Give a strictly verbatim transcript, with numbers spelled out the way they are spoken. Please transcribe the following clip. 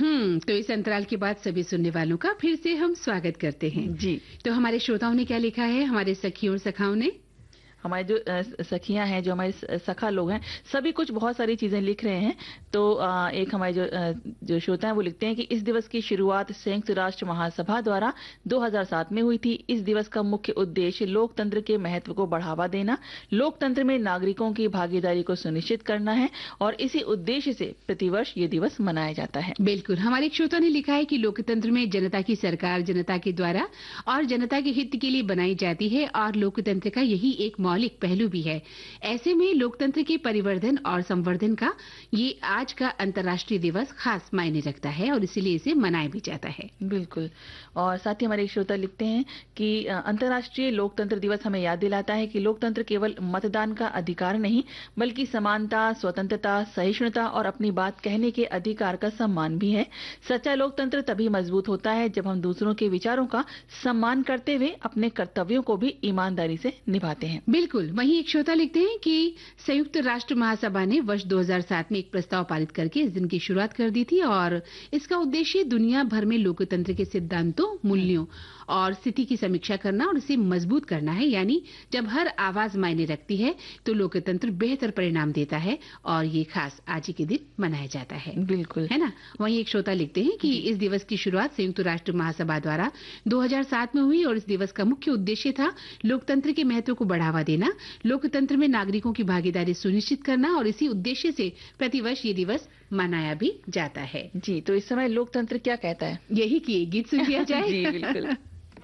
हम्म तो इस अंतराल के बाद सभी सुनने वालों का फिर से हम स्वागत करते हैं। जी। तो हमारे श्रोताओं ने क्या लिखा है, हमारे सखियों और सखाओं ने? हमारे जो सखियां हैं, जो हमारे सखा लोग हैं, सभी कुछ बहुत सारी चीजें लिख रहे हैं। तो एक हमारे जो जो श्रोता हैं वो लिखते हैं कि इस दिवस की शुरुआत संयुक्त राष्ट्र महासभा द्वारा दो हज़ार सात में हुई थी। इस दिवस का मुख्य उद्देश्य लोकतंत्र के महत्व को बढ़ावा देना, लोकतंत्र में नागरिकों की भागीदारी को सुनिश्चित करना है और इसी उद्देश्य से प्रतिवर्ष ये दिवस मनाया जाता है। बिल्कुल, हमारे एक श्रोता ने लिखा है कि लोकतंत्र में जनता की सरकार जनता के द्वारा और जनता के हित के लिए बनाई जाती है और लोकतंत्र का यही एक मौलिक पहलू भी है। ऐसे में लोकतंत्र के परिवर्धन और संवर्धन का ये आज का अंतर्राष्ट्रीय दिवस खास मायने रखता है और इसीलिए इसे मनाया भी जाता है। बिल्कुल। और साथ ही हमारे श्रोता लिखते हैं कि अंतर्राष्ट्रीय लोकतंत्र दिवस हमें याद दिलाता है कि लोकतंत्र केवल मतदान का अधिकार नहीं, बल्कि समानता, स्वतंत्रता, सहिष्णुता और अपनी बात कहने के अधिकार का सम्मान भी है। सच्चा लोकतंत्र तभी मजबूत होता है जब हम दूसरों के विचारों का सम्मान करते हुए अपने कर्तव्यों को भी ईमानदारी से निभाते हैं। बिल्कुल। वहीं एक श्रोता लिखते हैं कि संयुक्त राष्ट्र महासभा ने वर्ष दो हज़ार सात में एक प्रस्ताव पारित करके इस दिन की शुरुआत कर दी थी और इसका उद्देश्य दुनिया भर में लोकतंत्र के सिद्धांतों, मूल्यों और स्थिति की समीक्षा करना और इसे मजबूत करना है। यानी जब हर आवाज मायने रखती है तो लोकतंत्र बेहतर परिणाम देता है और ये खास आज ही के दिन मनाया जाता है। बिल्कुल, है ना। वहीं एक श्रोता लिखते हैं कि इस दिवस की शुरुआत संयुक्त राष्ट्र महासभा द्वारा दो हज़ार सात में हुई और इस दिवस का मुख्य उद्देश्य था लोकतंत्र के महत्व को बढ़ावा देना, लोकतंत्र में नागरिकों की भागीदारी सुनिश्चित करना और इसी उद्देश्य से प्रतिवर्ष ये दिवस मनाया भी जाता है। जी, तो इस समय लोकतंत्र क्या कहता है, यही कि गीत सुन लिया जाए। जी बिल्कुल।